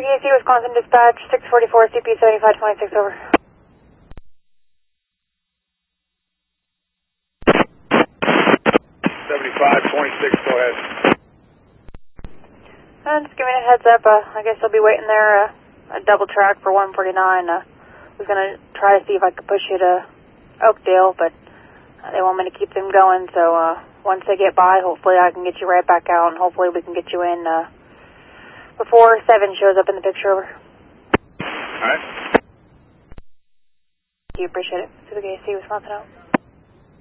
KC, Wisconsin Dispatch, 644 CP 7526, over. 7526, go ahead. Just giving a heads up, I guess I'll be waiting there, a double track for 149. Was going to try to see if I could push you to Oakdale, but they want me to keep them going, so once they get by, hopefully I can get you right back out, and hopefully we can get you in before 7 shows up in the picture, over. Alright. Thank you, appreciate it. Suzuki AC, Wisconsin out.